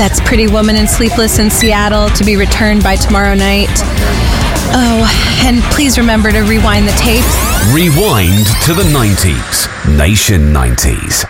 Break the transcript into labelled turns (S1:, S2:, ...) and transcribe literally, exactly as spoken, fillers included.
S1: That's Pretty Woman and Sleepless in Seattle, to be returned by tomorrow night. Oh, and please remember to rewind the tape.
S2: Rewind to the nineties. Nation nineties.